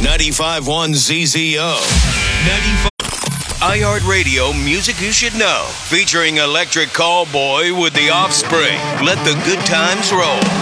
95.1 ZZO. 95 iHeartRadio Music You Should Know. Featuring Electric Callboy with The Offspring. Let the good times roll.